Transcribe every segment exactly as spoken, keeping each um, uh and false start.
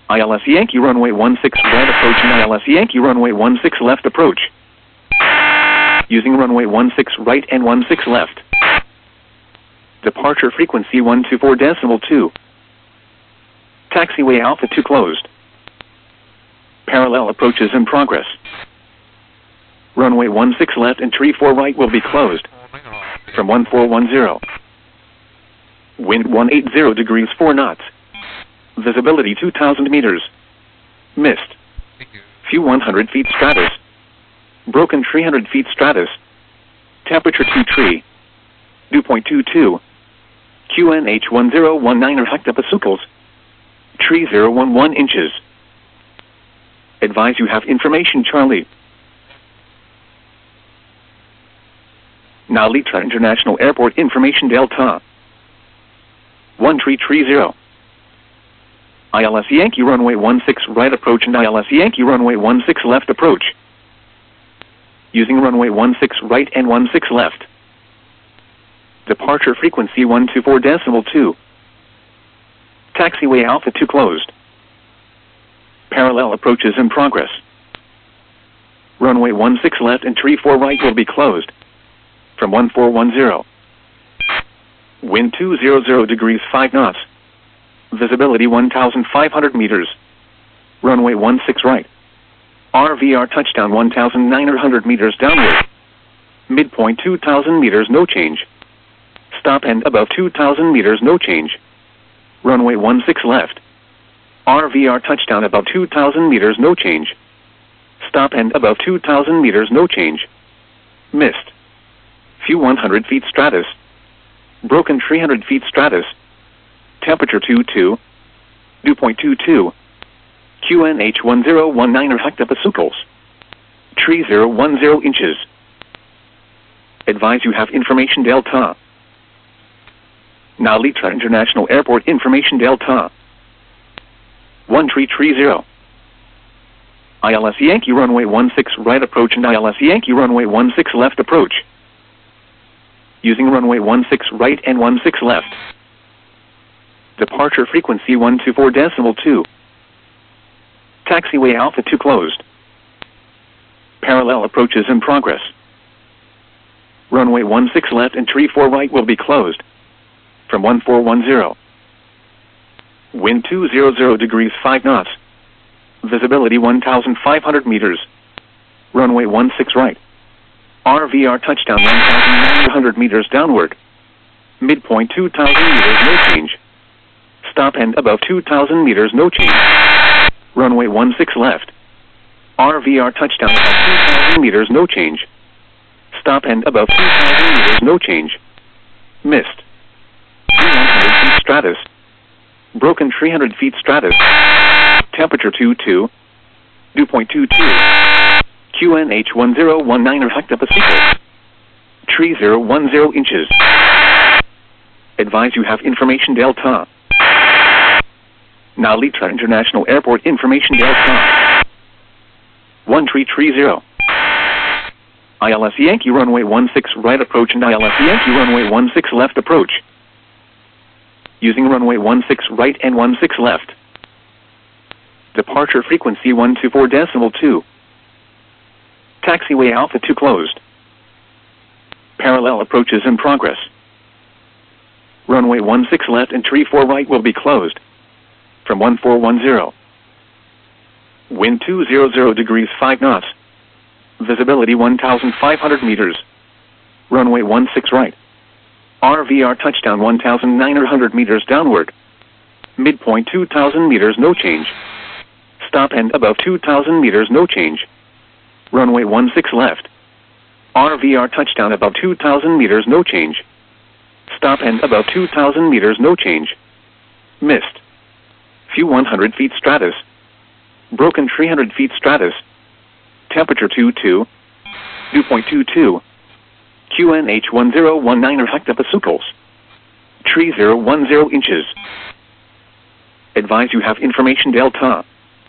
I L S Yankee runway one six right approaching I L S Yankee runway one six left approach. Using runway one six right and one six left. Departure frequency one two four decimal two. Taxiway Alpha two closed. Parallel approaches in progress. Runway one six left and tree four right will be closed. From one four one zero. Wind one eighty degrees four knots. Visibility two thousand meters. Mist. Few one hundred feet stratus. Broken three hundred feet stratus. Temperature two tree. Dew point two two. Q N H one zero one nine hectopascals. Tree zero one one inches. Advise you have information Charlie. Nalitra International Airport information Delta. one three three zero. I L S Yankee runway one six right approach and I L S Yankee runway one six left approach. Using runway one six right and one six left. Departure frequency one two four decimal two. Taxiway Alpha two closed. Parallel approaches in progress. Runway one six left and tree four right will be closed. From one four one zero. Wind two hundred degrees five knots. Visibility one thousand five hundred meters. Runway one six right. R V R touchdown one thousand nine hundred meters downward. Midpoint two thousand meters no change. Stop and above two thousand meters no change. Runway one six left. R V R touchdown above two thousand meters no change. Stop and above two thousand meters no change. Mist. Few one hundred feet stratus. Broken three hundred feet stratus. Temperature two two. Dew point two two. Q N H one zero one nine hectopascals. Tree zero one zero inches. Advise you have information Delta. Nalitra International Airport information Delta. one three three zero. I L S Yankee runway one six right approach and I L S Yankee runway one six left approach. Using runway one six right and one six left. Departure frequency one two four decimal two. Taxiway Alpha two closed. Parallel approaches in progress. Runway one six left and tree four right will be closed. From one four one zero. Wind two hundred degrees five knots. Visibility one thousand five hundred meters. Runway one six right. R V R touchdown one thousand nine hundred meters downward. Midpoint two thousand meters no change. Stop and above two thousand meters no change. Runway one six left. R V R touchdown above two thousand meters no change. Stop and above two thousand meters no change. Mist. one hundred feet stratus. Broken three hundred feet stratus. Temperature two two. Dew point two two. Q N H one zero one nine hectopascals. Tree zero one zero inches. Advise you have information Delta. Nalitra International Airport information Delta. one three three zero. I L S Yankee runway one six right approach and I L S Yankee runway one six left approach. Using runway one six right and one six left. Departure frequency one two four decimal two. Taxiway Alpha two closed. Parallel approaches in progress. Runway one six left and tree four right will be closed. From one four one zero. Wind two hundred degrees five knots. Visibility one thousand five hundred meters. Runway one six right. R V R touchdown one thousand nine hundred meters downward. Midpoint two thousand meters no change. Stop and above two thousand meters no change. Runway one six left. R V R touchdown above two thousand meters no change. Stop and above two thousand meters no change. Mist. Few one hundred feet stratus. Broken three hundred feet stratus. Temperature two two. Dew point two two. Q N H one zero one nine hectopascals. Tree zero one zero inches. Advise you have information Delta.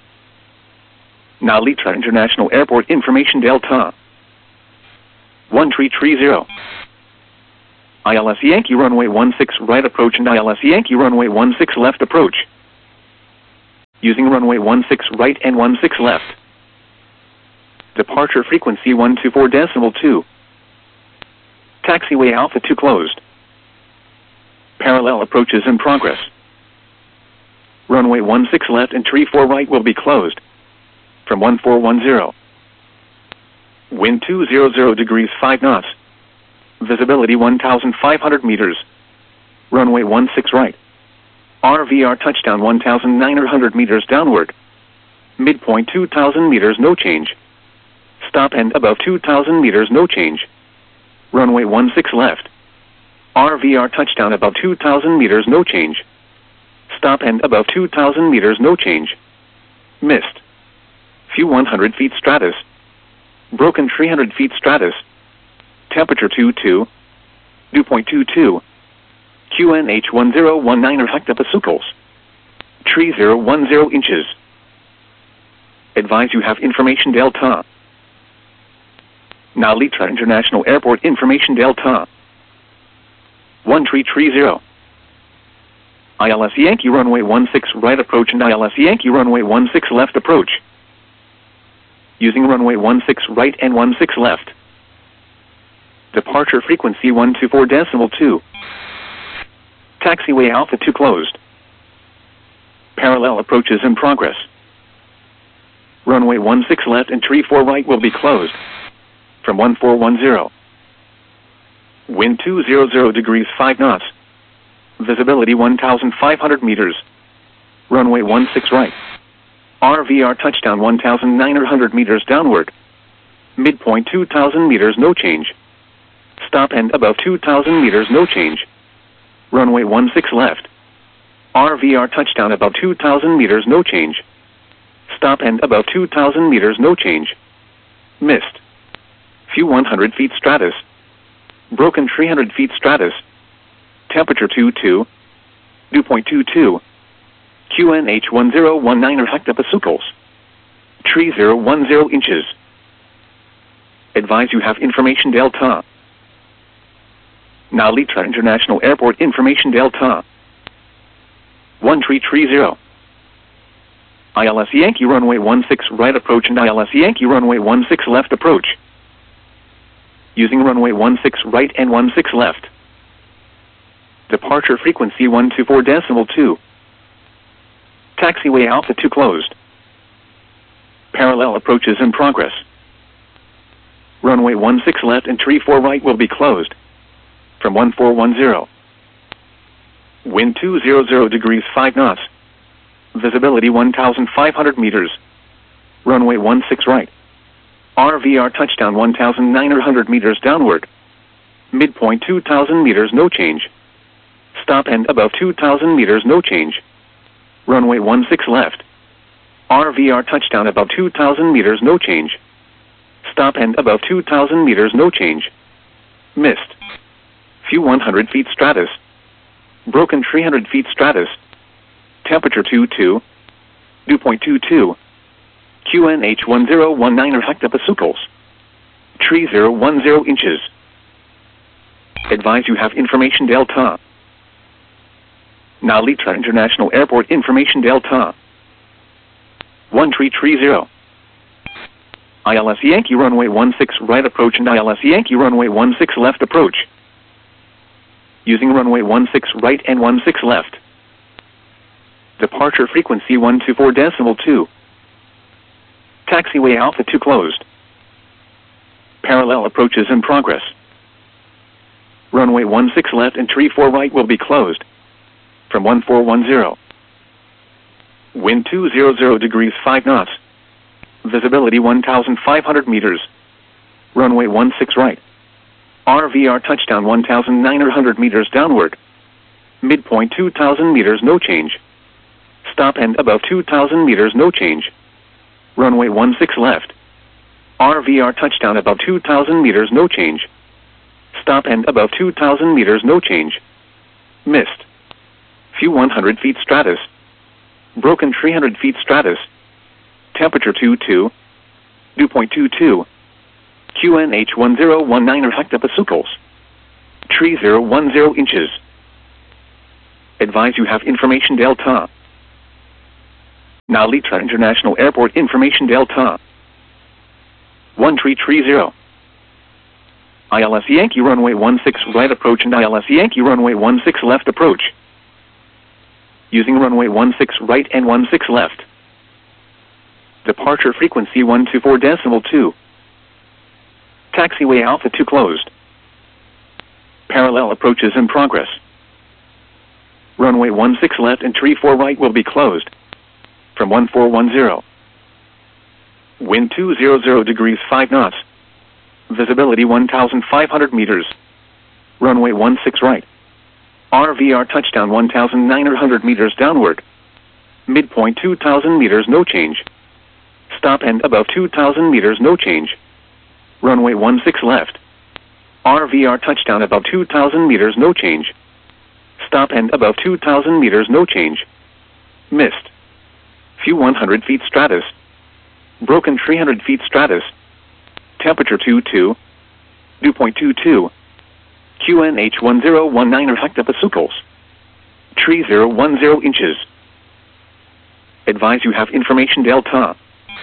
Nalitra International Airport information Delta. one three three zero. I L S Yankee runway one six right approach and I L S Yankee runway one six left approach. Using runway one six right and one six left. Departure frequency one two four decimal two. Taxiway Alpha two closed. Parallel approaches in progress. Runway one six left and tree four right will be closed. From one four one zero. Wind two hundred degrees five knots. Visibility one thousand five hundred meters. Runway one six right. R V R touchdown one thousand nine hundred meters downward. Midpoint two thousand meters no change. Stop and above two thousand meters no change. Runway one six left. R V R touchdown above two thousand meters no change. Stop and above two thousand meters no change. Missed. Few one hundred feet stratus. Broken three hundred feet stratus. Temperature two two. Dew point two two. Q N H one zero one nine hectopascals. Tree zero one zero inches. Advise you have information Delta. Now Litra International Airport information Delta. one three three zero. I L S Yankee runway one six right approach and I L S Yankee runway one six left approach. Using runway one six right and one six left. Departure frequency one two four decimal two. Taxiway Alpha two closed. Parallel approaches in progress. Runway one six left and tree four right will be closed. From one four one zero. Wind two hundred degrees five knots. Visibility one thousand five hundred meters. Runway one six right. R V R touchdown one thousand nine hundred meters downward. Midpoint two thousand meters no change. Stop and above two thousand meters no change. Runway one six left. R V R touchdown above two thousand meters no change. Stop and above two thousand meters no change. Missed. Few one hundred feet stratus. Broken three hundred feet stratus. Temperature two two. Dew point two two. Q N H one zero one nine hectopascals. Tree zero one zero inches. Advise you have information Delta. Now Litra International Airport information Delta. one three three zero. I L S Yankee runway one six right approach and I L S Yankee runway one six left approach. Using runway one six right and one six left. Departure frequency one two four decimal two. Taxiway Alpha two closed. Parallel approaches in progress. Runway one six left and tree four right will be closed. From one four one zero. Wind two hundred degrees five knots. Visibility one thousand five hundred meters. Runway one six right. R V R touchdown one thousand nine hundred meters downward. Midpoint two thousand meters no change. Stop and above two thousand meters no change. Runway one six left. R V R touchdown above two thousand meters no change. Stop and above two thousand meters no change. Missed. Few one hundred feet stratus. Broken three hundred feet stratus. Temperature two two. Dew point two two. Q N H one zero one nine hectopascals. Tree zero one zero inches. Advise you have information Delta. Now Litra International Airport information Delta. one three three zero. I L S Yankee runway one six right approach and I L S Yankee runway one six left approach. Using runway one six right and one six left. Departure frequency one two four decimal two. Taxiway Alpha two closed. Parallel approaches in progress. Runway one six left and tree four right will be closed. From one four one zero. Wind two hundred degrees five knots. Visibility one thousand five hundred meters. Runway one six right. R V R touchdown one thousand nine hundred meters downward. Midpoint two thousand meters no change. Stop and above two thousand meters no change. Runway one six left. R V R touchdown above two thousand meters no change. Stop and above two thousand meters no change. Missed. Few one hundred feet stratus. Broken three hundred feet stratus. Temperature two two. Dew point two two. Q N H one zero one nine hectopascals. Tree zero one zero inches. Advise you have information Delta. Nalita International Airport information Delta. one three three zero. I L S Yankee runway one six right approach and I L S Yankee runway one six left approach. Using runway one six right and one six left. Departure frequency one two four decimal two. Taxiway Alpha two closed. Parallel approaches in progress. Runway one six left and three four right will be closed. From one four one zero. Wind two hundred degrees five knots. Visibility one thousand five hundred meters. Runway one six right. R V R touchdown one thousand nine hundred meters downward. Midpoint two thousand meters no change. Stop and above two thousand meters no change. Runway one six left. R V R touchdown above two thousand meters no change. Stop and above two thousand meters no change. Missed. Few one hundred feet stratus. Broken three hundred feet stratus. Temperature two two. Dew point two two. Q N H one zero one nine hectopascals. three thousand ten inches. Advise you have information Delta.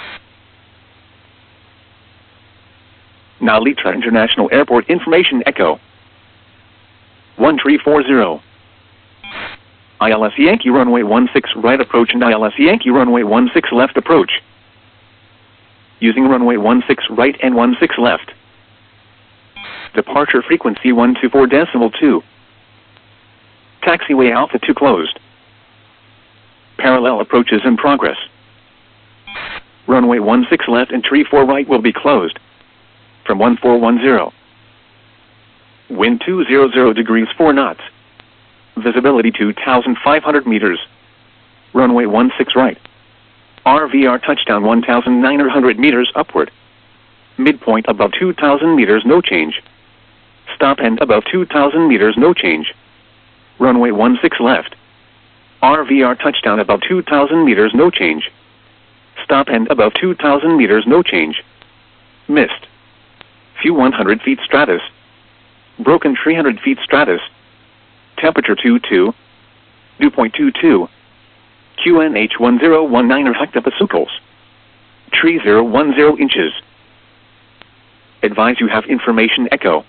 Nalita International Airport information Echo. one three four zero. I L S Yankee runway one six right approach and I L S Yankee runway one six left approach. Using runway one six right and one six left. Departure frequency one two four decimal two. Taxiway Alpha two closed. Parallel approaches in progress. Runway one six left and three four right will be closed. From one four one zero. Wind two hundred degrees four knots. Visibility two thousand five hundred meters. Runway one six right. R V R touchdown one thousand nine hundred meters upward. Midpoint above two thousand meters no change. Stop and above two thousand meters no change. Runway one six left. R V R touchdown above two thousand meters no change. Stop and above two thousand meters no change. Missed. Few one hundred feet stratus. Broken three hundred feet stratus. Temperature two two. Dew point two two. Q N H one zero one nine hectopascals. three thousand ten inches. Advise you have information Echo.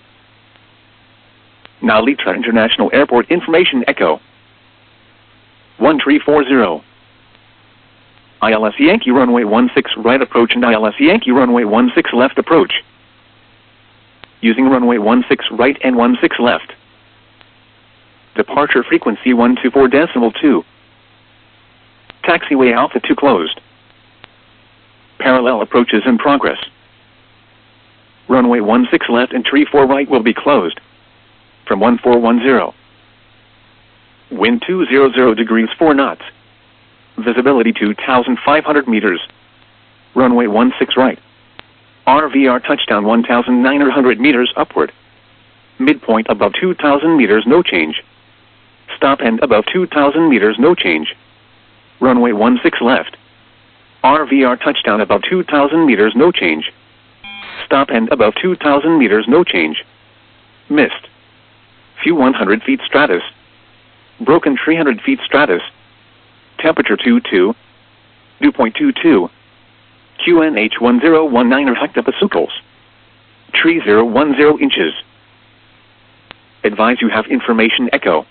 Nalita International Airport information Echo. one three four zero. I L S Yankee runway one six right approach and I L S Yankee runway one six left approach. Using runway one six right and one six left. Departure frequency one two four decimal two. Taxiway Alpha two closed. Parallel approaches in progress. Runway one six left and three four right will be closed. From one four one zero. Wind two hundred degrees four knots. Visibility two thousand five hundred meters. Runway one six right. R V R touchdown one thousand nine hundred meters upward. Midpoint above two thousand meters no change. Stop and above two thousand meters no change. Runway one six left. R V R touchdown above two thousand meters no change. Stop and above two thousand meters no change. Missed. Few one hundred feet stratus. Broken three hundred feet stratus. Temperature two two. Dew point two two. Q N H one zero one nine hectopascals. three thousand ten inches. Advise you have information Echo.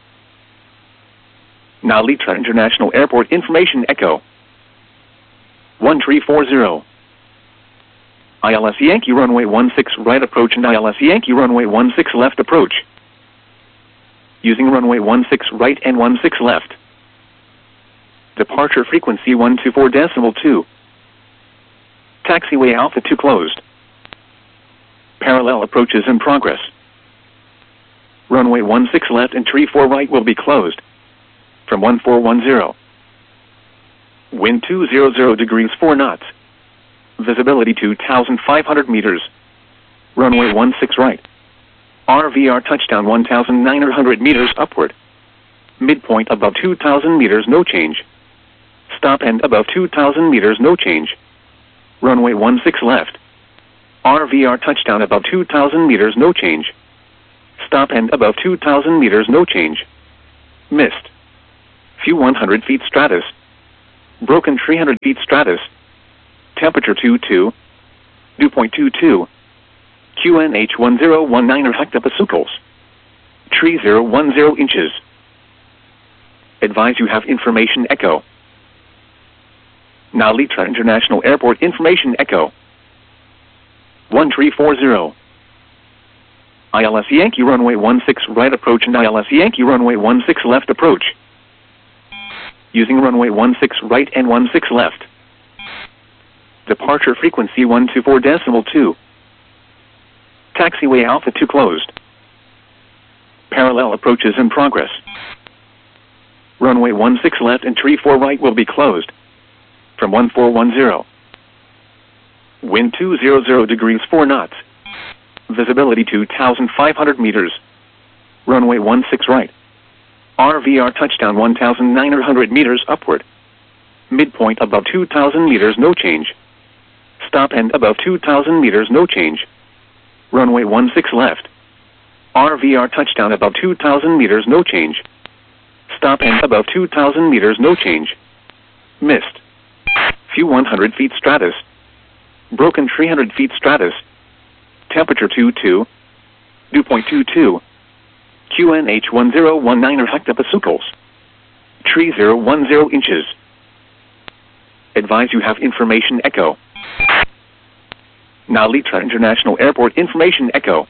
Nalita International Airport information Echo. one three four zero. I L S Yankee runway one six right approach and I L S Yankee runway one six left approach. Using runway one six right and one six left. Departure frequency one two four decimal two. Taxiway Alpha two closed. Parallel approaches in progress. Runway one six left and three four right will be closed. From one four one zero. Wind two hundred degrees four knots. Visibility two thousand five hundred meters. Runway one six right. R V R touchdown one thousand nine hundred meters upward. Midpoint above two thousand meters no change. Stop and above two thousand meters no change. Runway one six left. R V R touchdown above two thousand meters no change. Stop and above two thousand meters no change. Missed. Few one hundred feet stratus. Broken three hundred feet stratus. Temperature two two. Dew point two two. Q N H one zero one nine hectopascals. Tree zero one zero inches. Advise you have information echo. Now Litra International Airport information echo. one three four zero. I L S Yankee runway one six right approach and I L S Yankee runway one six left approach. Using runway one six right and one six left. Departure frequency one two four decimal two. Taxiway Alpha two closed. Parallel approaches in progress. Runway one six left and tree four right will be closed. From one four one zero. Wind two hundred degrees four knots. Visibility two thousand five hundred meters. Runway one six right. R V R touchdown one thousand nine hundred meters upward. Midpoint above two thousand meters no change. Stop end above two thousand meters no change. Runway one six left. R V R touchdown above two thousand meters no change. Stop end above two thousand meters no change. Missed. Few one hundred feet stratus. Broken three hundred feet stratus. Temperature two two. Dew point two two. Q N H one zero one nine hectopascals. Tree zero one zero inches. Advise you have information echo. Now Litra International Airport information echo.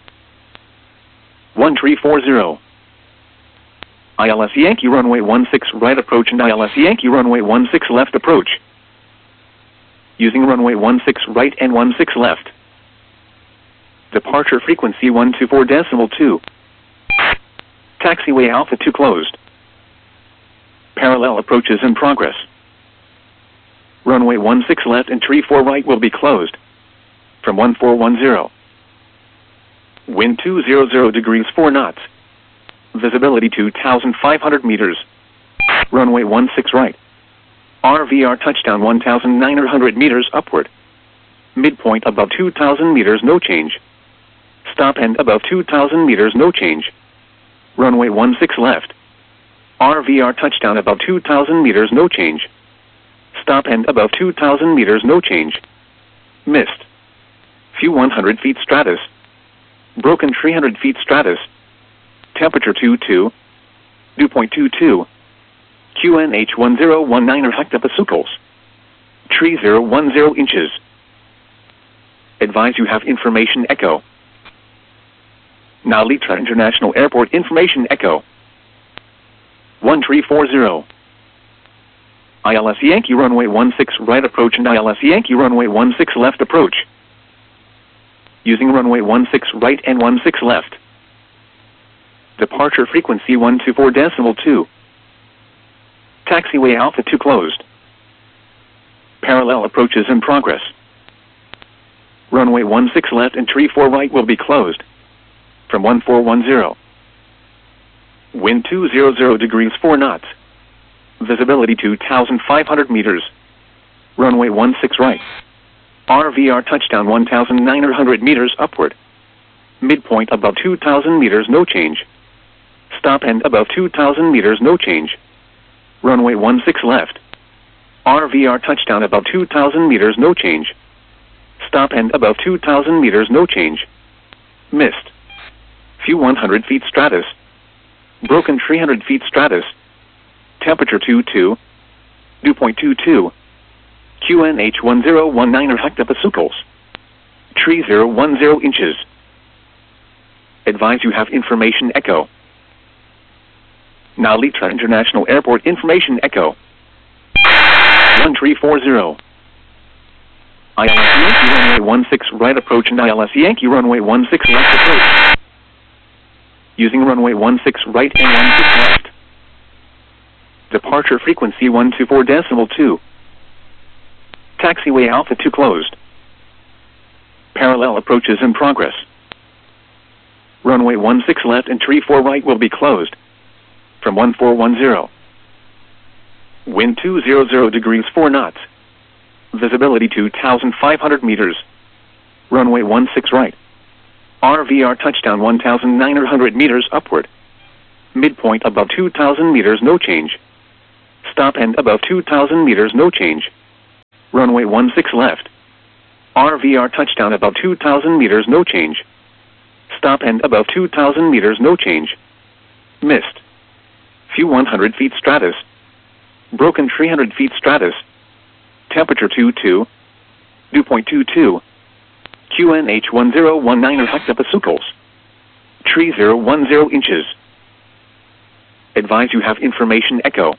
one three four zero. I L S Yankee runway one six right approach and I L S Yankee runway one six left approach. Using runway one six right and one six left. Departure frequency one two four decimal two. Taxiway Alpha two closed. Parallel approaches in progress. Runway one six left and tree four right will be closed. From one four one zero. Wind two hundred degrees four knots. Visibility two thousand five hundred meters. Runway one six right. R V R touchdown one thousand nine hundred meters upward. Midpoint above two thousand meters no change. Stop end above two thousand meters no change. Runway one six left. R V R touchdown above two thousand meters no change. Stop end above two thousand meters no change. Missed. Few one hundred feet stratus. Broken three hundred feet stratus. Temperature two two. Dew point two two. Q N H one zero one nine hectopascals. Tree zero one zero inches. Advise you have information echo. Now Litra International Airport information echo. one three four zero. I L S Yankee runway one six right approach and I L S Yankee runway one six left approach. Using runway one six right and one six left. Departure frequency one two four decimal two. Taxiway Alpha two closed. Parallel approaches in progress. Runway one six left and tree four right will be closed. From one four one zero. Wind two hundred degrees four knots. Visibility two thousand five hundred meters. Runway one six right. R V R touchdown one thousand nine hundred meters upward. Midpoint above two thousand meters no change. Stop end above two thousand meters no change. Runway one six left. R V R touchdown above two thousand meters no change. Stop end above two thousand meters no change. Missed. Few one hundred feet stratus. Broken three hundred feet stratus. Temperature two two. Dew point two two. Q N H one zero one nine hectopascals. Tree zero one zero inches. Advise you have information echo. Now Litra International Airport information echo. one three four zero. I L S Yankee runway one six right approach and I L S Yankee runway one six left approach. Using runway one six right and one six left. Departure frequency one two four decimal two. Taxiway Alpha two closed. Parallel approaches in progress. Runway one six left and tree four right will be closed. From one four one zero. Wind two hundred degrees four knots. Visibility two thousand five hundred meters. Runway one six right. R V R touchdown one thousand nine hundred meters upward. Midpoint above two thousand meters no change. Stop and above two thousand meters, no change. Runway one six left. R V R touchdown above two thousand meters, no change. Stop and above two thousand meters, no change. Missed. Few one hundred feet stratus. Broken three hundred feet stratus. Temperature two two. Dew point two two. Q N H one zero one nine hectopascals. Tree zero one zero inches. Advise you have information echo.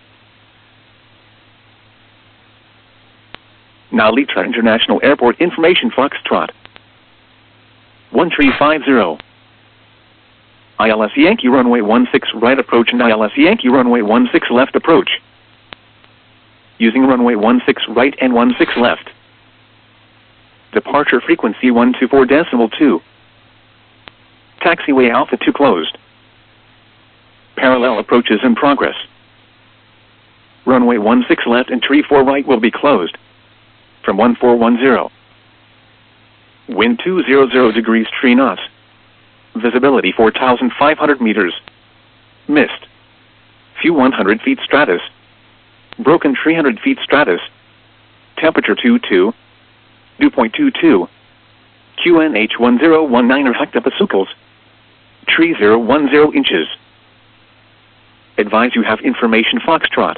Nalita International Airport information Foxtrot. one three five zero. I L S Yankee runway one six right approach and I L S Yankee runway one six left approach. Using runway one six right and one six left. Departure frequency one two four decimal two. Taxiway Alpha two closed. Parallel approaches in progress. Runway one six left and three four right will be closed. From one four one zero. Wind two hundred degrees three knots. Visibility four thousand five hundred meters. Missed. Few one hundred feet stratus. Broken three hundred feet stratus. Temperature two two. Dew point two two. Q N H one zero one nine hectopascals. Tree zero one zero inches. Advise you have information Foxtrot.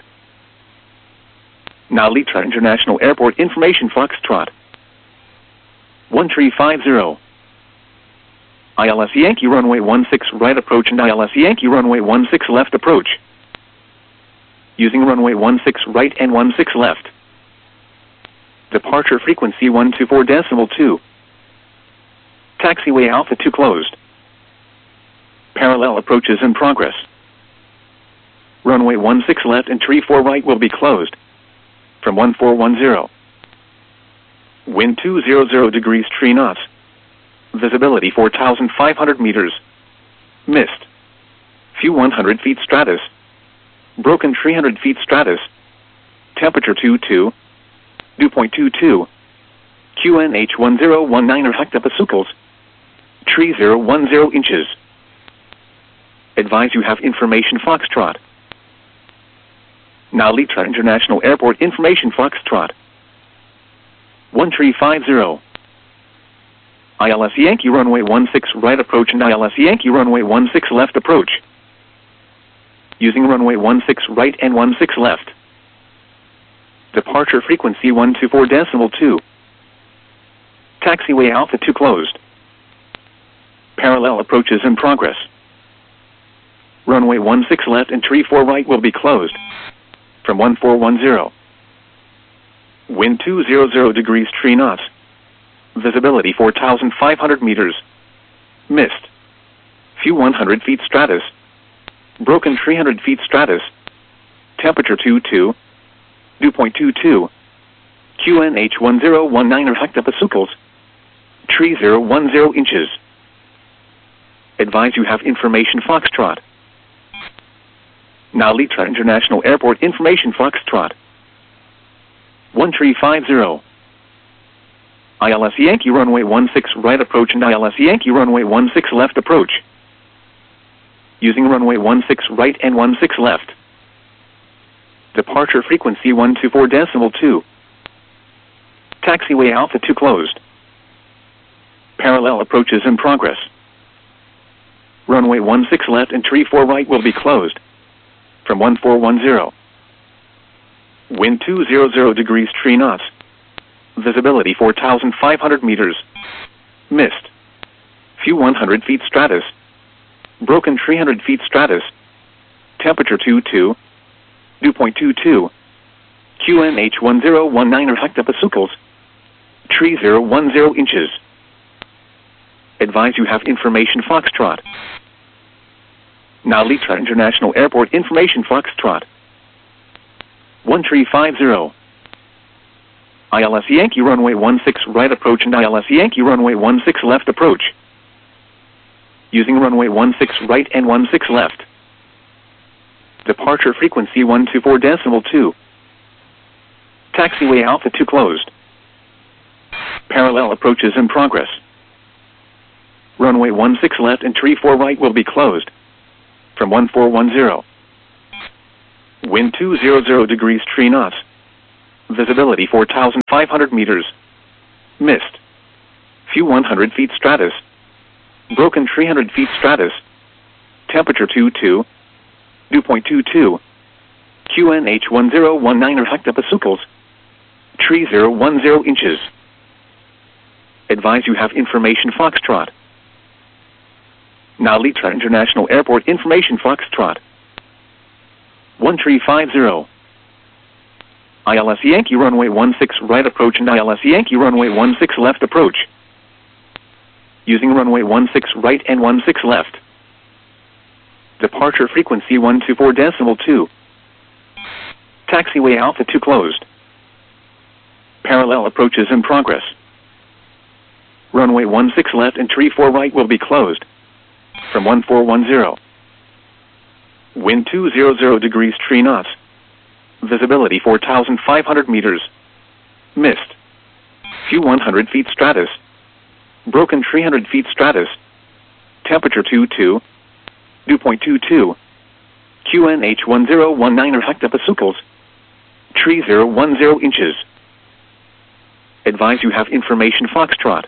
Nalita International Airport information Foxtrot. one three five zero. I L S Yankee runway one six right approach and I L S Yankee runway one six left approach. Using runway one six right and one six left. Departure frequency one two four decimal two. Taxiway Alpha two closed. Parallel approaches in progress. Runway one six left and three four right will be closed. From one four one zero. Wind two hundred degrees three knots. Visibility four thousand five hundred meters. Missed. Few one hundred feet stratus. Broken three hundred feet stratus. Temperature two two. Dew point two two. Q N H one zero one nine hectopascals. Tree zero one zero inches. Advise you have information Foxtrot. Nalita International Airport information Foxtrot. one three five zero. I L S Yankee runway one six right approach and I L S Yankee runway one six left approach. Using runway one six right and one six left. Departure frequency one two four decimal two. Taxiway Alpha two closed. Parallel approaches in progress. Runway one six left and three four right will be closed. From one four one zero. Wind two hundred degrees three knots. Visibility four thousand five hundred meters. Missed. Few one hundred feet stratus. Broken three hundred feet stratus. Temperature two two. Dew point two two. Q N H one zero one nine hectopascals. Tree zero one zero inches. Advise you have information Foxtrot. Nalita International Airport information Foxtrot. one three five zero. I L S Yankee runway one six right approach and I L S Yankee runway one six left approach. Using runway one six right and one six left. Departure frequency one two four decimal two. Taxiway Alpha two closed. Parallel approaches in progress. Runway one six left and three four right will be closed. From one four one zero. Wind two hundred degrees three knots. Visibility four thousand five hundred meters. Missed. Few one hundred feet stratus. Broken three hundred feet stratus. Temperature two two. Dew point two two. Q N H one zero one nine hectopascals. Tree zero one zero inches. Advise you have information Foxtrot. Nalita International Airport information Foxtrot. one three five zero. I L S Yankee runway one six right approach and I L S Yankee runway one six left approach. Using runway one six right and one six left. Departure frequency one two four decimal two. Taxiway Alpha two closed. Parallel approaches in progress. Runway one six left and three four right will be closed. From one four one zero. Wind two hundred degrees three knots. Visibility four thousand five hundred meters. Mist. Few one hundred feet stratus. Broken three hundred feet stratus. Temperature twenty-two. Dew point two two. Q N H one zero one nine or hectopascals. Tree zero one zero inches. Advise you have information Foxtrot. Now Litra International Airport information Foxtrot. one three five zero. I L S Yankee runway one six right approach and I L S Yankee runway one six left approach. Using runway one six right and one six left. Departure frequency one two four decimal two. Taxiway Alpha two closed. Parallel approaches in progress. Runway one six left and tree four right will be closed. From one four one zero. Wind two hundred degrees three knots. Visibility four thousand five hundred meters. Mist. Few one hundred feet stratus. Broken three hundred feet stratus. Temperature twenty-two. Dew point two two. Q N H one zero one nine or hectopascals. Tree zero one zero inches. Advise you have information Foxtrot.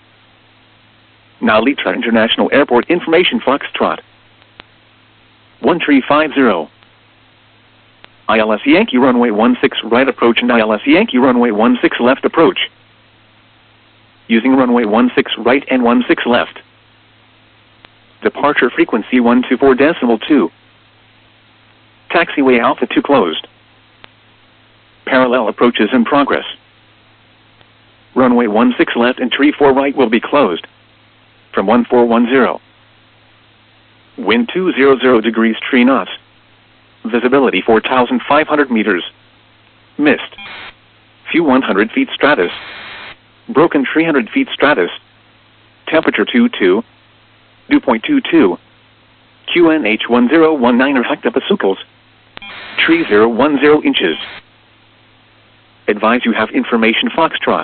Now Litra International Airport information Foxtrot. one three five zero. I L S Yankee runway one six right approach and I L S Yankee runway one six left approach. Using runway one six right and one six left. Departure frequency one two four decimal two. Taxiway Alpha two closed. Parallel approaches in progress. Runway one six left and tree four right will be closed. From one four one zero. Wind two hundred degrees three knots. Visibility four thousand five hundred meters. Mist. Few one hundred feet stratus. Broken three hundred feet stratus. Temperature twenty-two. Dew point two two. Q N H one zero one nine or hectopascals. Tree zero one zero inches. Advise you have information Foxtrot.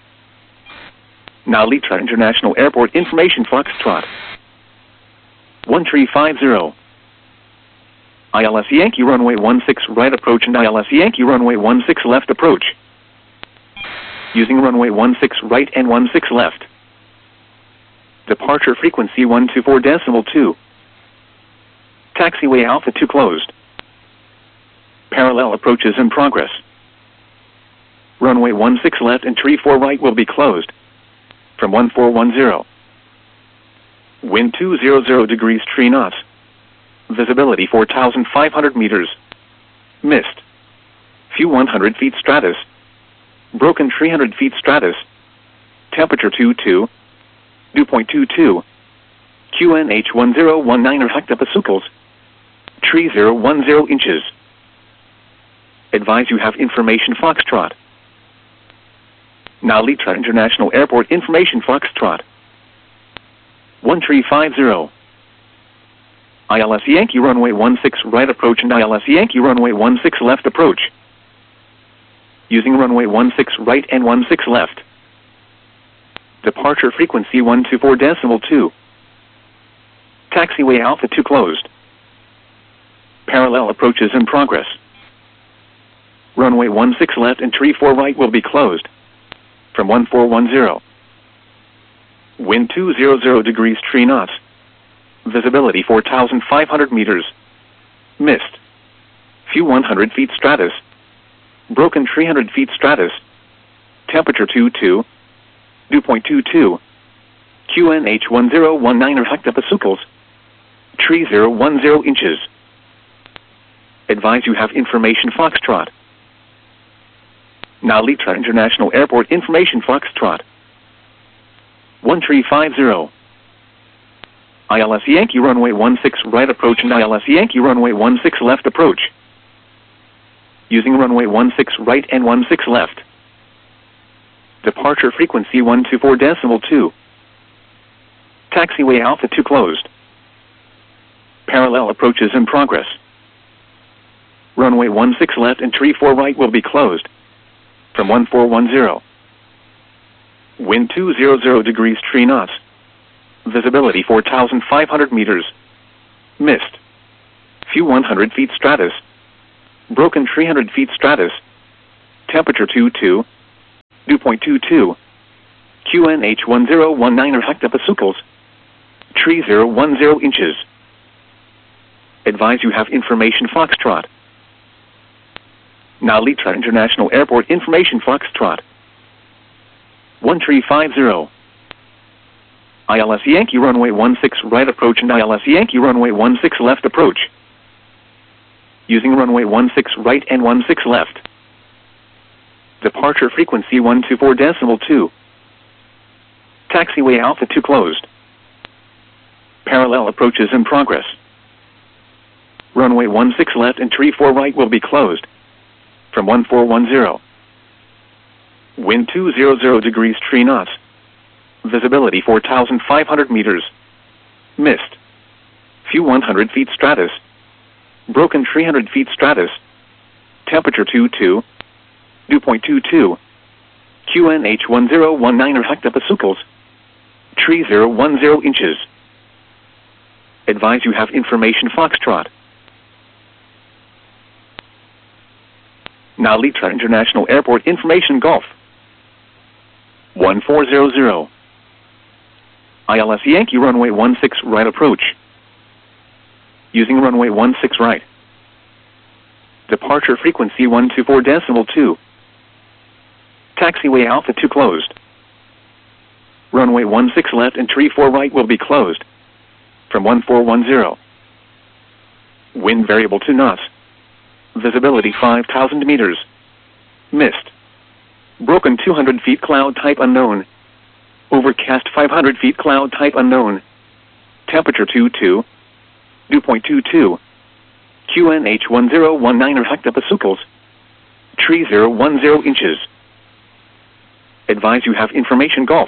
Now Litra International Airport information Foxtrot. one three five zero. I L S Yankee runway one six right approach and I L S Yankee runway one six left approach. Using runway one six right and one six left. Departure frequency one two four decimal two. Taxiway Alpha two closed. Parallel approaches in progress. Runway one six left and tree four right will be closed. From one four one zero. Wind two hundred degrees three knots. Visibility four thousand five hundred meters. Mist. Few one hundred feet stratus. Broken three hundred feet stratus. Temperature twenty-two. Dew point two two. Q N H one zero one nine or hectopascals. Tree zero one zero inches. Advise you have information Foxtrot. Now Litra International Airport information Foxtrot. one three five zero. I L S Yankee runway one six right approach and I L S Yankee runway one six left approach. Using runway one six right and one six left. Departure frequency one two four decimal two. Taxiway Alpha two closed. Parallel approaches in progress. Runway one six left and tree four right will be closed. From one four one zero. Wind two hundred degrees three knots. Visibility four thousand five hundred meters. Mist. Few one hundred feet stratus. Broken three hundred feet stratus. Temperature twenty-two. Dew point two two. Q N H one zero one nine or hectopascals. Tree zero one zero inches. Advise you have information Foxtrot. Now Litra International Airport information Foxtrot. one three five zero. I L S Yankee runway one six right approach and I L S Yankee runway one six left approach. Using runway one six right and one six left. Departure frequency one two four decimal two. Taxiway Alpha two closed. Parallel approaches in progress. Runway one six left and tree four right will be closed. From one four one zero. Wind two hundred degrees three knots. Visibility four thousand five hundred meters. Mist. Few one hundred feet stratus. Broken three hundred feet stratus. Temperature two two. Dew point two two. Q N H one zero one nine hectopascals. Tree zero one zero inches. Advise you have information Foxtrot. Now Litra International Airport information Foxtrot. one three five zero. I L S Yankee runway one six right approach and I L S Yankee runway one six left approach. Using runway one six right and one six left. Departure frequency one two four decimal two. Taxiway Alpha two closed. Parallel approaches in progress. Runway one six left and tree four right will be closed. From one four one zero. Wind two hundred degrees three knots. Visibility four thousand five hundred meters. Mist. Few one hundred feet stratus. Broken three hundred feet stratus. Temperature two two. Dew point two two. Q N H one zero one nine hectopascals. Tree zero one zero inches. Advise you have information Foxtrot. Now Litra International Airport information Golf. one four zero zero. I L S Yankee runway one six right approach. Using runway one six right. Departure frequency one two four decimal two. Taxiway Alpha two closed. Runway one six left and tree four right will be closed. From one four one zero. Wind variable two knots. Visibility five thousand meters. Mist. Broken two hundred feet cloud type unknown. Overcast five hundred feet cloud type unknown. Temperature two two. Dew point two two. Q N H one zero one nine hectopascals. Tree zero one zero inches. Advise you have information Golf.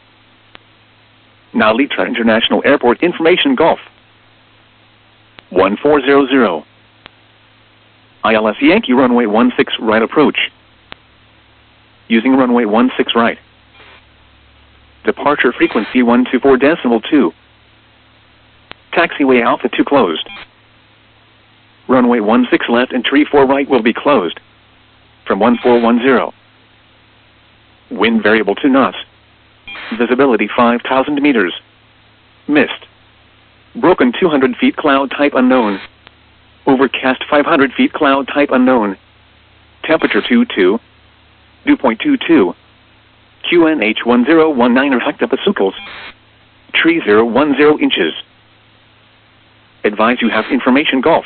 Now Litra International Airport information Golf. one four zero zero. I L S Yankee runway one six right approach. Using runway one six right. Departure frequency one two four decimal two. Taxiway Alpha two closed. Runway one six left and tree four right will be closed. From one four one zero. Wind variable two knots. Visibility five thousand meters. Mist. Broken two hundred feet cloud type unknown. Overcast five hundred feet cloud type unknown. Temperature two two. Dew point two two. Q N H one zero one nine hectopascals. Tree zero one zero inches. Advise you have information Golf.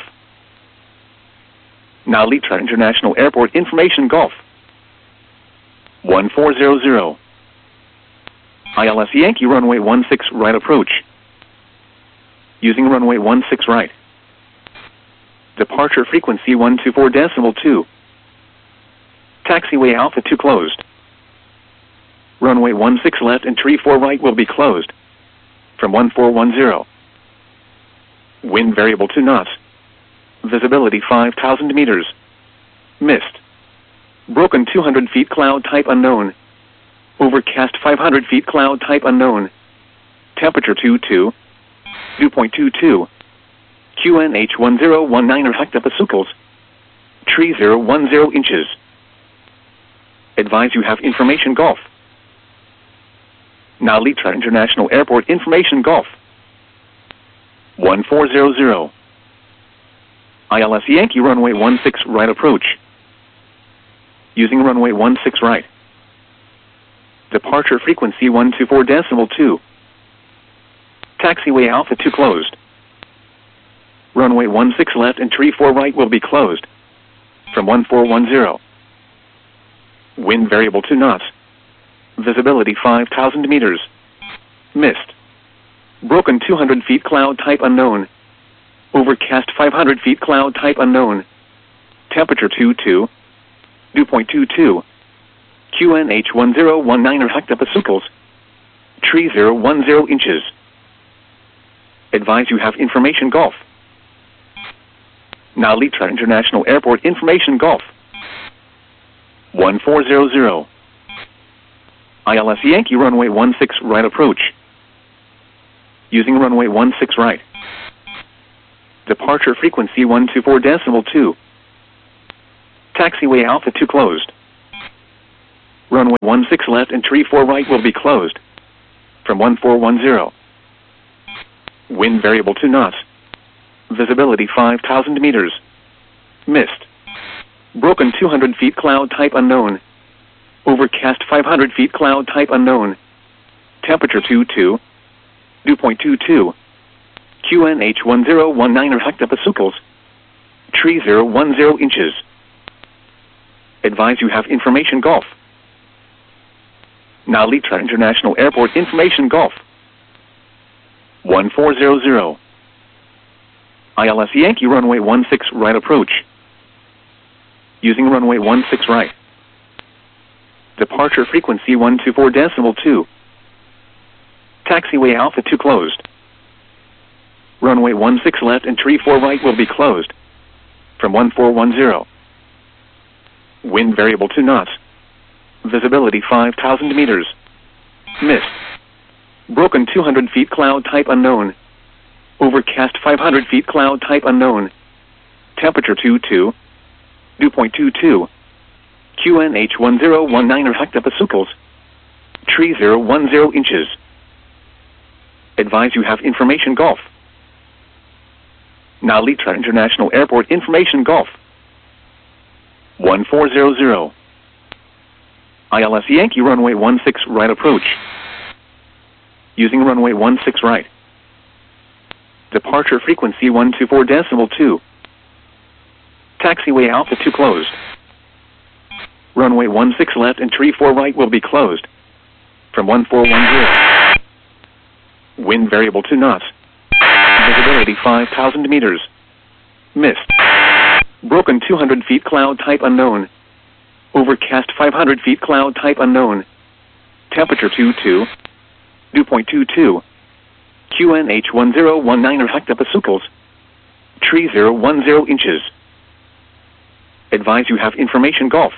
Now Litra International Airport information Golf. one four zero zero. I L S Yankee runway one six right approach. Using runway one six right. Departure frequency one two four decimal two. Taxiway Alpha two closed. Runway one six left and tree four right will be closed. From one four one zero. Wind variable two knots. Visibility five thousand meters. Mist. Broken two hundred feet cloud type unknown. Overcast five hundred feet cloud type unknown. Temperature two two. Dew point two two. Q N H one zero one nine hectopascals. Tree zero one zero inches. Advise you have information Golf. Now Litra International Airport information Golf. one four zero zero. I L S Yankee runway one six right approach. Using runway one six right. Departure frequency one two four decimal two. Taxiway Alpha two closed. Runway one six left and tree four right will be closed. From one four one zero. Wind variable two knots. Visibility five thousand meters. Mist. Broken two hundred feet cloud type unknown. Overcast five hundred feet cloud type unknown. Temperature two two. Dew point two two. Q N H one zero one nine hectopascals. Tree zero one zero inches. Advise you have information Golf. Now Litra International Airport information Golf. one four zero zero. I L S Yankee runway one six right approach. Using runway one six right. Departure frequency one two four decimal two. Taxiway Alpha two closed. Runway one six left and tree four right will be closed. From one four one zero. Wind variable two knots. Visibility five thousand meters. Mist. Broken two hundred feet cloud type unknown. Overcast five hundred feet cloud type unknown. Temperature two two. Dew point two two. Q N H one zero one nine hectopascals. Tree zero one zero inches. Advise you have information Golf. Now Litra International Airport information Golf. one four zero zero. I L S Yankee runway one six right approach. Using runway one six right. Departure frequency one two four decimal two. Taxiway Alpha two closed. Runway one six left and tree four right will be closed. From one four one zero. Wind variable two knots. Visibility five thousand meters. Mist. Broken two hundred feet cloud type unknown. Overcast five hundred feet cloud type unknown. Temperature two two. Dew point two two. Q N H one zero one nine hectopascals. Tree zero one zero inches. Advise you have information Golf. Now Litra International Airport information Golf. one four zero zero. I L S Yankee runway one six right approach. Using runway one six right. Departure frequency one two four decimal two. Taxiway Alpha two closed. Runway one six left and tree four right will be closed. From one four one zero. Wind variable two knots. Visibility five thousand meters. Mist. Broken two hundred feet cloud type unknown. Overcast five hundred feet cloud type unknown. Temperature two two. Dew point two two. Q N H one zero one nine hectopascals. Tree zero one zero inches. Advise you have information Golf.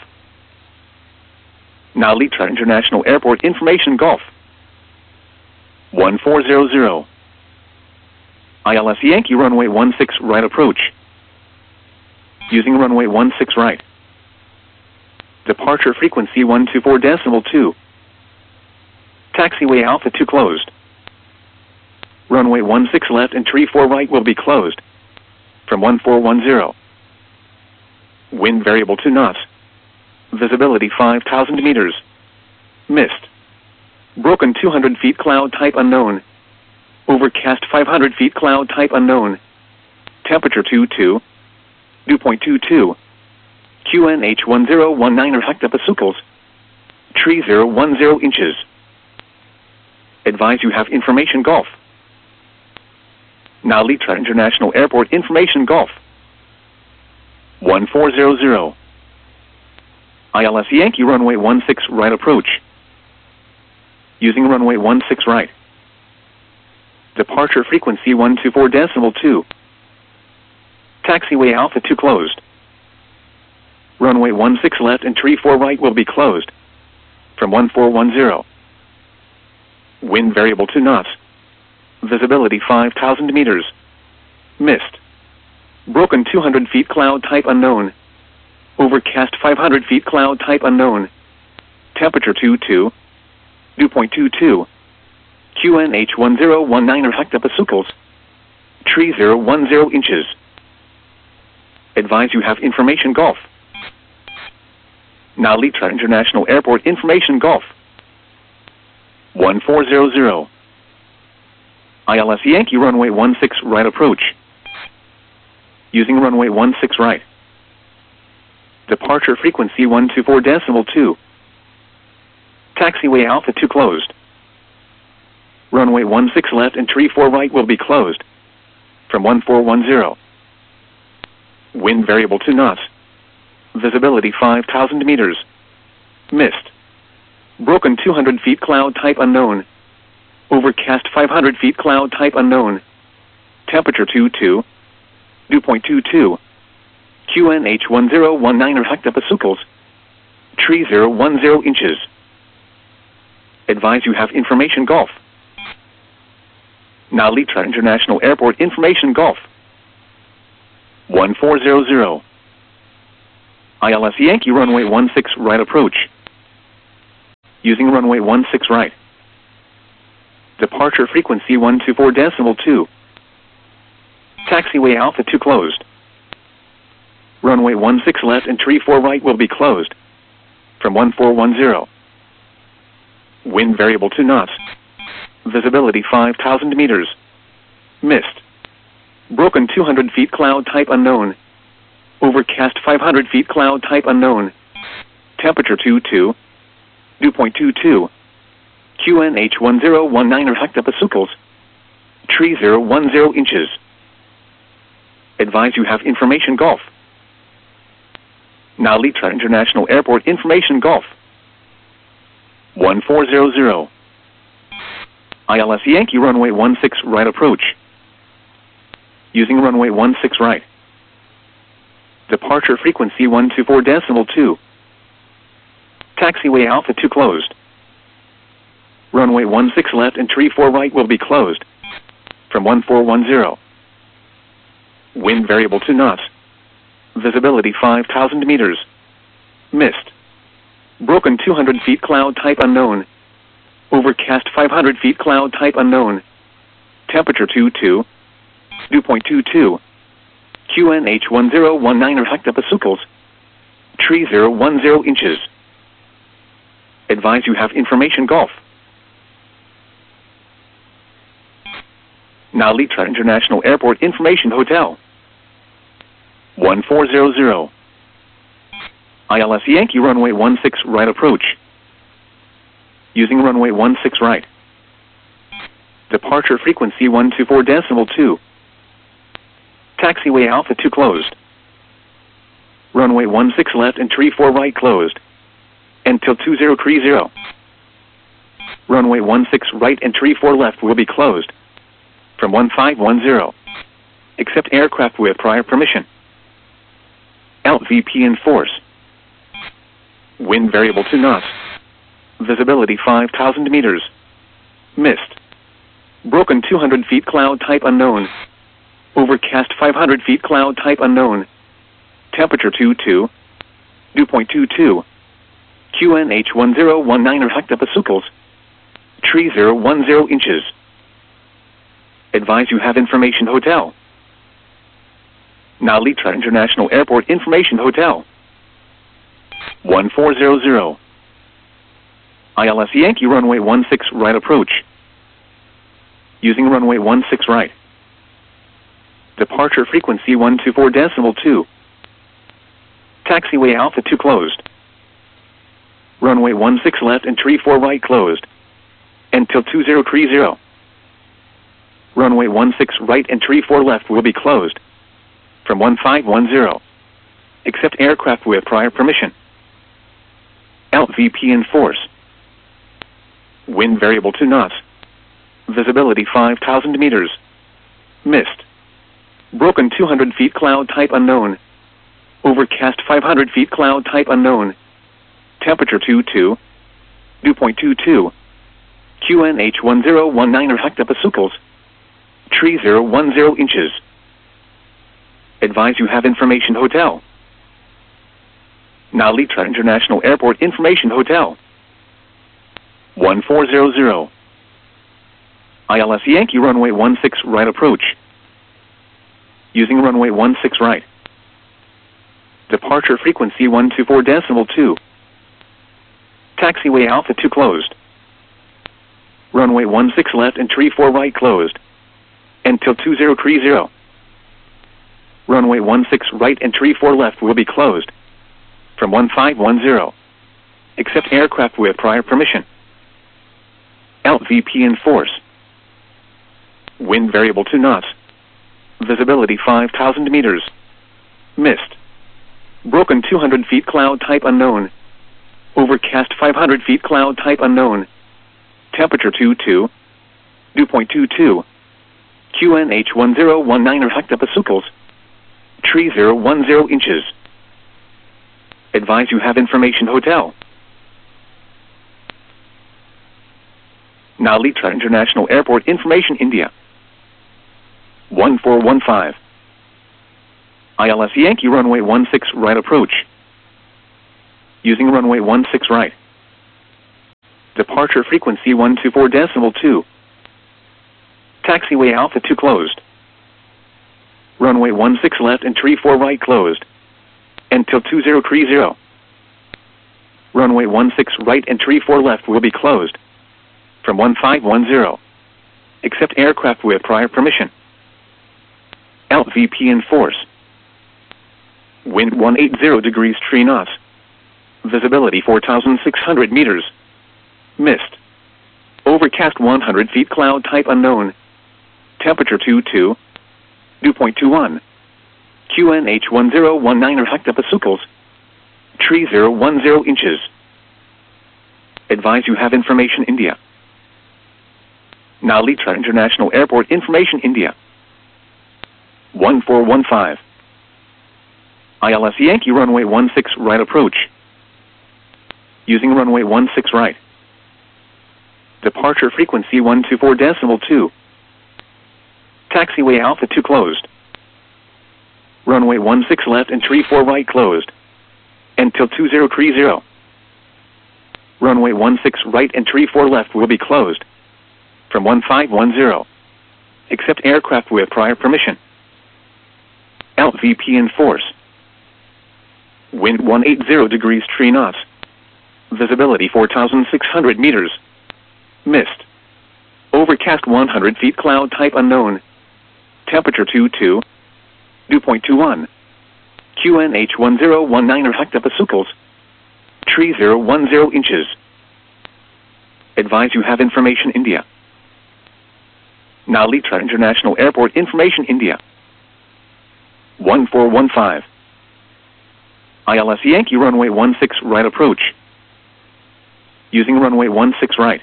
Now Litra International Airport information Golf. one four zero zero. I L S Yankee runway one six right approach. Using runway one six right. Departure frequency one two four decimal two. Taxiway Alpha two closed. Runway one six left and tree four right will be closed. From one four one zero. Wind variable two knots. Visibility five thousand meters. Mist. Broken two hundred feet cloud type unknown. Overcast five hundred feet cloud type unknown. Temperature two two. Dew point two two. Q N H one zero one nine hectopascals. Tree zero one zero inches. Advise you have information Golf. Now Litra International Airport information Golf. one four zero zero. I L S Yankee runway one six right approach. Using runway one six right. Departure frequency one two four decimal two. Taxiway Alpha two closed. Runway one six left and tree four right will be closed. From one four one zero. Wind variable two knots. Visibility five thousand meters. Mist. Broken two hundred feet cloud type unknown. Overcast five hundred feet cloud type unknown. Temperature two two. Dew point two two. Q N H one zero one nine hectopascals. Tree zero one zero inches. Advise you have information Golf. Now Litra International Airport information Golf. one four zero zero. I L S Yankee runway one six right approach. Using runway one six right. Departure frequency one two four decimal two. Taxiway Alpha two closed. Runway one six left and tree four right will be closed. From one four one zero. Wind variable two knots. Visibility five thousand meters. Mist. Broken two hundred feet cloud type unknown. Overcast five hundred feet cloud type unknown. Temperature two two. Dew point two two. Q N H one zero one nine hectopascals. Tree zero one zero inches. Advise you have information Golf. Now Litra International Airport information Golf. one four zero zero. I L S Yankee runway one six right approach. Using runway one six right. Departure frequency one two four decimal two. Taxiway Alpha two closed. Runway one six left and tree four right will be closed. From one four one zero. Wind variable two knots. Visibility five thousand meters. Mist. Broken two hundred feet cloud type unknown. Overcast five hundred feet cloud type unknown. Temperature two two. Dew point two two. Q N H one zero one nine hectopascals. Tree zero one zero inches. Advise you have information Golf. Now Litra International Airport information Golf. one four zero zero. I L S Yankee runway one six right approach. Using runway one six right. Departure frequency one two four decimal two. Taxiway Alpha two closed. Runway one six left and tree four right will be closed. From one four one zero. Wind variable two knots. Visibility five thousand meters. Mist. Broken two hundred feet cloud type unknown. Overcast five hundred feet cloud type unknown. Temperature two two. Dew point two two. Q N H one zero one nine hectopascals. Tree zero one zero inches. Advise you have information Golf. Now Litra International Airport information Hotel. one four zero zero. I L S Yankee runway one six right approach. Using runway one six right. Departure frequency one two four decimal two. Taxiway Alpha two closed. Runway one six left and tree four right closed. Until two zero three zero. Runway one six right and tree four left will be closed. From one five one zero. Except aircraft with prior permission. L V P in force. Wind variable two knots. Visibility five thousand meters. Mist. Broken two hundred feet cloud type unknown. Overcast five hundred feet cloud type unknown. Temperature two two. Dew point two two. Q N H one zero one nine hectopascals. Tree zero one zero inches. Advise you have information Hotel. Now Litra International Airport information Hotel. one four zero zero. I L S Yankee runway one six right approach. Using runway one six right. Departure frequency one two four decimal two. Taxiway Alpha two closed. Runway one six left and tree four right closed. Until two zero three zero. Runway one six right and tree four left will be closed. From one five one zero. Except aircraft with prior permission. L V P in force. Wind variable two knots. Visibility five thousand meters. Mist. Broken two hundred feet cloud type unknown. Overcast five hundred feet cloud type unknown. Temperature two two. Dew point two two. Q N H one zero one nine hectopascals. Tree zero one zero inches. Advise you have information Hotel. Now Litra International Airport information Hotel. one four zero zero. I L S Yankee runway one six right approach. Using runway one six right. Departure frequency one two four decimal two. Taxiway Alpha two closed. Runway one six left and tree four right closed. Until two zero three zero. Runway one six right and tree four left will be closed. From one five one zero. Except aircraft with prior permission. L V P in force. Wind variable two knots. Visibility five thousand meters. Mist. Broken two hundred feet cloud type unknown. Overcast five hundred feet cloud type unknown. Temperature two two. Dew point two two. Q N H one zero one nine hectopascals. Tree zero one zero inches. Advise you have information Hotel. Now Litra International Airport information India. one four one five. I L S Yankee runway one six right approach. Using runway one six right. Departure frequency one two four decimal two. Taxiway Alpha two closed. Runway one six left and tree four right closed. Until two zero three zero. Runway one six right and tree four left will be closed. From one five one zero. Except aircraft with prior permission. L V P in force. Wind one eighty degrees three knots. Visibility four thousand six hundred meters. Mist. Overcast one hundred feet, cloud type unknown. Temperature two two. Dew point two one. Q N H one zero one nine hectopascals. Tree zero one zero inches. Advise you have information India. Now Litra International Airport information India. one four one five. I L S Yankee runway one six right approach. Using runway one six right. Departure frequency one two four decimal two. Taxiway Alpha two closed. Runway one six left and tree four right closed. Until two zero three zero. Runway one six right and tree four left will be closed. From one five one zero. Except aircraft with prior permission. L V P in force. Wind one eighty degrees three knots. Visibility four thousand six hundred meters. Mist. Overcast one hundred feet, cloud type unknown. Temperature two two. Dew point two one. Q N H one zero one nine hectopascals. Tree zero one zero inches. Advise you have information India. Now Litra International Airport information India. one four one five. I L S Yankee runway one six right approach. Using runway one six right.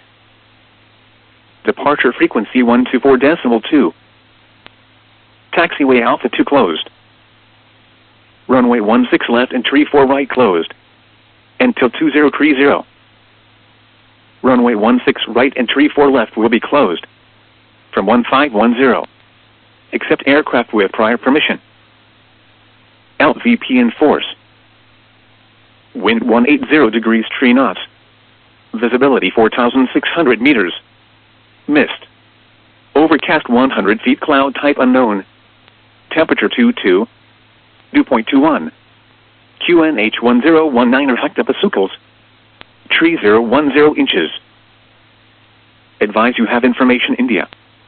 Departure frequency one two four decimal two. Taxiway Alpha two closed. Runway one six left and tree four right closed. Until two zero three zero. Runway one six right and tree four left will be closed. From one five one zero. Except aircraft with prior permission. L V P in force. Wind one eighty degrees three knots. Visibility four thousand six hundred meters. Mist. Overcast one hundred feet, cloud type unknown. Temperature two two. Dew point two one. Q N H one zero one nine hectopascals. Tree zero one zero inches. Advise you have information India.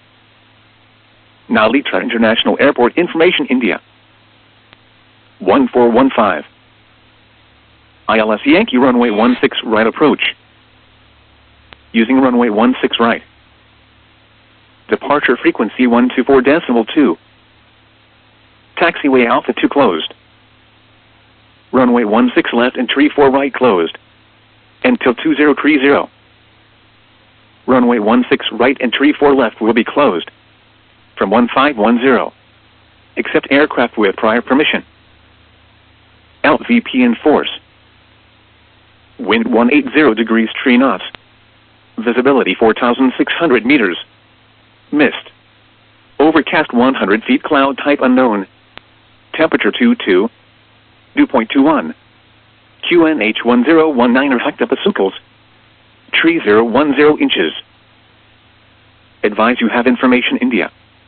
Now Litra International Airport information India. one four one five. I L S Yankee runway one six right approach. Using runway one six right. Departure frequency one two four decimal two. Taxiway Alpha two closed. Runway one six left and tree four right closed. Until two zero three zero. Runway one six right and tree four left will be closed. From one five one zero. Except aircraft with prior permission. L V P in force. Wind one eighty degrees three knots. Visibility four thousand six hundred meters. Mist. Overcast one hundred feet, cloud type unknown. Temperature two two. Dew point two one. Q N H one zero one nine hectopascals. Tree zero one zero inches. Advise you have information India.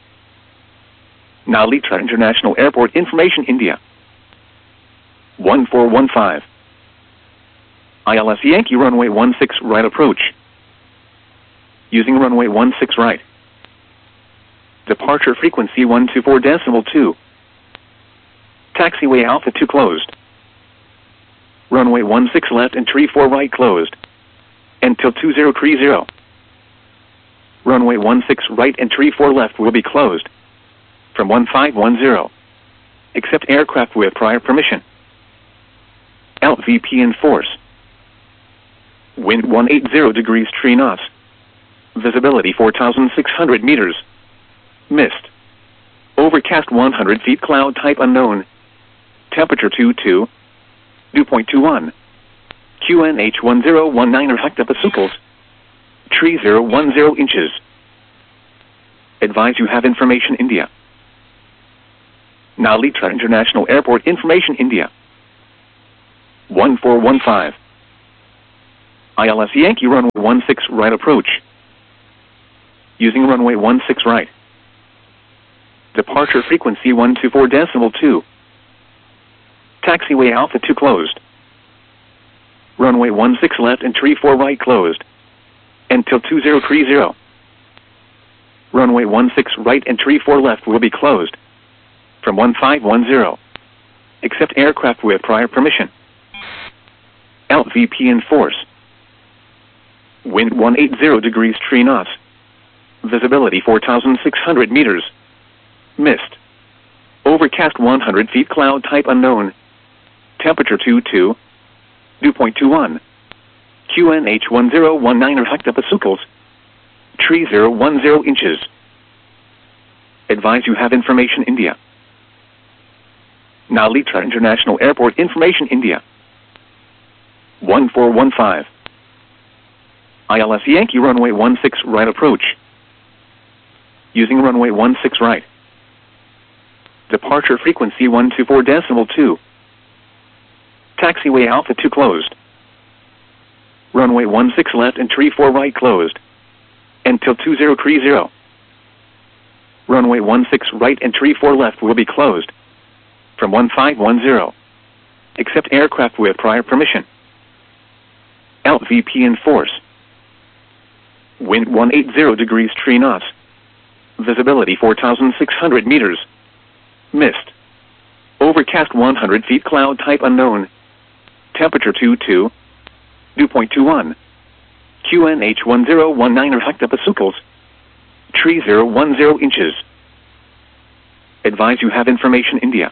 Now Litra International Airport information India. one four one five. I L S Yankee runway one six right approach. Using runway one six right. Departure frequency one two four decimal two. Taxiway Alpha two closed. Runway one six left and tree four right closed. Until two zero three zero. Runway one six right and tree four left will be closed. From one five one zero. Except aircraft with prior permission. L V P in force. Wind one eighty degrees three knots. Visibility four thousand six hundred meters. Mist. Overcast one hundred feet, cloud type unknown. Temperature two two. Dew point two one. Q N H one zero one nine hectopascals. Tree zero one zero inches. Advise you have information India. Now Litra International Airport information India. one four one five. I L S Yankee runway one six right approach. Using runway one six right. Departure frequency one two four decimal two. Taxiway Alpha two closed. Runway one six left and tree four right closed. Until two zero three zero. Runway one six right and tree four left will be closed. From one five one zero. Accept aircraft with prior permission. L V P in force. Wind one eighty degrees three knots. Visibility four thousand six hundred meters. Mist. Overcast one hundred feet, cloud type unknown. Temperature two two. Dew point two one. Q N H one zero one nine hectopascals. Tree zero one zero inches. Advise you have information India. Now Litra International Airport information India. one four one five. I L S Yankee runway one six right approach. Using runway one six right. Departure frequency one two four decimal two. Taxiway Alpha two closed. Runway one six left and tree four right closed. Until two zero three zero. Runway one six right and tree four left will be closed. From one five one zero. Accept aircraft with prior permission. L V P in force. Wind one eighty degrees three knots. Visibility four thousand six hundred meters. Mist. Overcast one hundred feet, cloud type unknown. Temperature two two. Dew point two one. Q N H one zero one nine hectopascals. Tree zero one zero inches. Advise you have information India.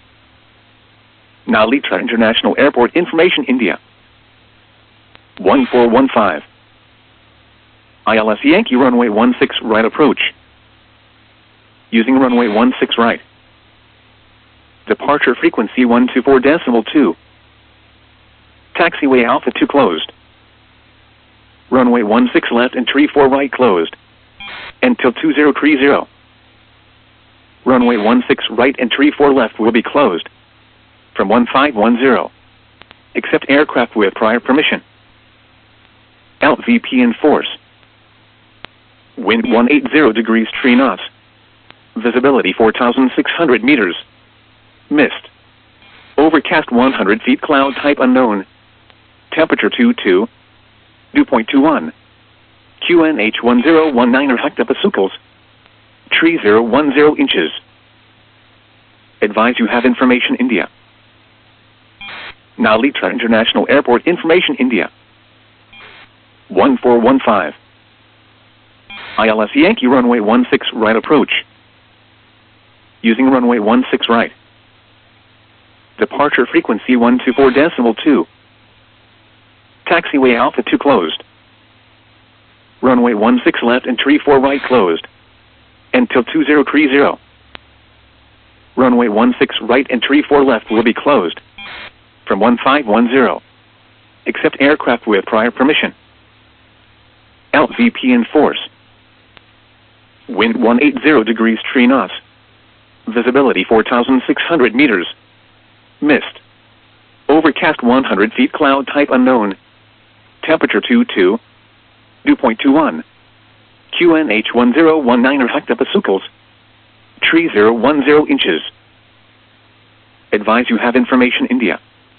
Now Litra International Airport information India. one four one five. I L S Yankee runway one six right approach. Using runway one six right. Departure frequency one two four decimal two. Taxiway Alpha two closed. Runway one six left and tree four right closed. Until two zero three zero. Runway one six right and tree four left will be closed. From one five one zero. Accept aircraft with prior permission. L V P in force. Wind one eighty degrees three knots. Visibility four thousand six hundred meters. Mist. Overcast one hundred feet, cloud type unknown. Temperature two two. Dew point two one. Q N H one zero one nine hectopascals. Tree zero one zero inches. Advise you have information India. Now Litra International Airport information India. one four one five. I L S Yankee runway one six right approach. Using runway one six right. Departure frequency one two four decimal two. Taxiway Alpha two closed. Runway one six left and tree four right closed. Until two zero three zero. Runway one six right and tree four left will be closed. From one five one zero. Accept aircraft with prior permission. L V P in force. Wind one eighty degrees three knots. Visibility four thousand six hundred meters. Mist. Overcast one hundred feet, cloud type unknown. Temperature two two. Dew point two one. Q N H one zero one nine hectopascals. Tree zero one zero inches. Advise you have information India.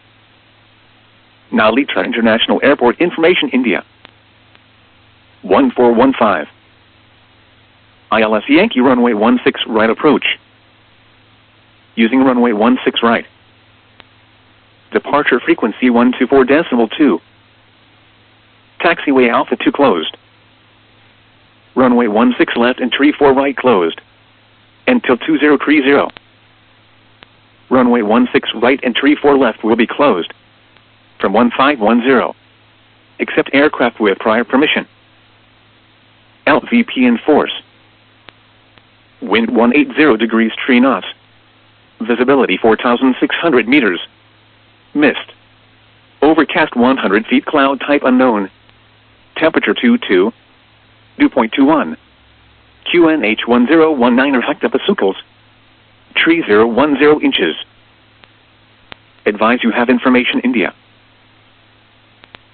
Now Litra International Airport information India. one four one five. I L S Yankee runway one six right approach. Using runway one six right. Departure frequency one two four decimal two. Taxiway Alpha two closed. Runway one six left and tree four right closed. Until two zero three zero. Runway one six right and tree four left will be closed. From one five one zero. Accept aircraft with prior permission. L V P in force. Wind one eighty degrees three knots. Visibility four thousand six hundred meters. Mist. Overcast one hundred feet, cloud type unknown. Temperature two two. Dew point two one. Q N H one zero one nine hectopascals. Tree zero one zero inches. Advise you have information India.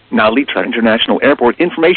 Narita International Airport information.